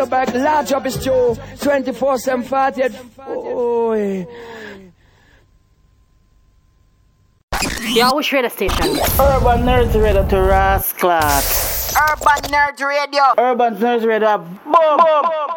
Back, large up is Joe, 24/7 48. Oh, Yo, which radio station? Urban Nerds Radio to Rasclat. Urban Nerds Radio. Urban Nerds Radio. Boom!